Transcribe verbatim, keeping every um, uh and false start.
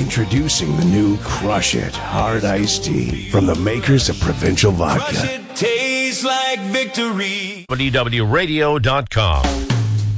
Introducing the new Crush It Hard Iced Tea from the makers of Provincial Vodka. Crush it tastes like victory. W W radio dot com.